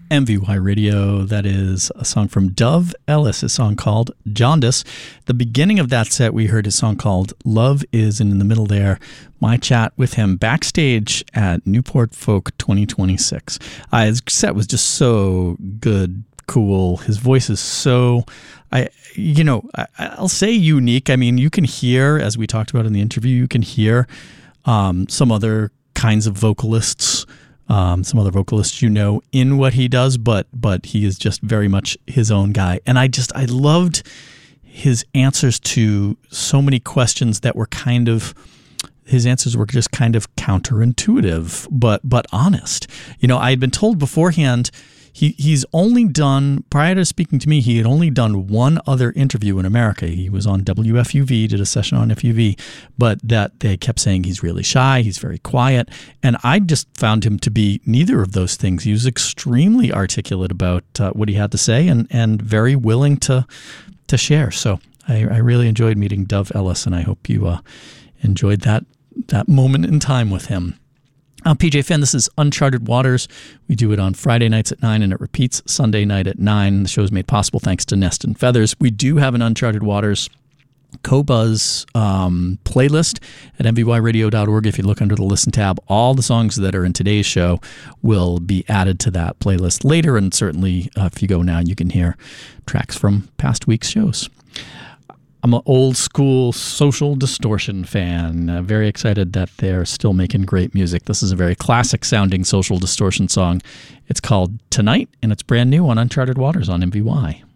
MVY Radio. That is a song from Dove Ellis, a song called Jaundice. The beginning of that set, we heard a song called Love Is, and in the middle there, my chat with him backstage at Newport Folk 2026. His set was just so good, cool. His voice is so, I'll say unique. I mean, you can hear, as we talked about in the interview, you can hear some other kinds of vocalists, some other vocalists in what he does, but he is just very much his own guy. And I loved his answers to so many questions that were his answers were just kind of counterintuitive, but honest. I had been told beforehand, he's only done, prior to speaking to me, he had only done one other interview in America. He was on WFUV, did a session on FUV, but that they kept saying he's really shy, he's very quiet. And I just found him to be neither of those things. He was extremely articulate about what he had to say and very willing to share. So I really enjoyed meeting Dove Ellis, and I hope you enjoyed that moment in time with him. I'm PJ Finn. This is Uncharted Waters. We do it on Friday nights at 9, and it repeats Sunday night at 9. The show is made possible thanks to Nest and Feathers. We do have an Uncharted Waters Qobuz playlist at mvyradio.org. If you look under the Listen tab, all the songs that are in today's show will be added to that playlist later, and certainly if you go now, you can hear tracks from past week's shows. I'm an old school Social Distortion fan. Very excited that they're still making great music. This is a very classic sounding Social Distortion song. It's called Tonight, and it's brand new on Uncharted Waters on MVY.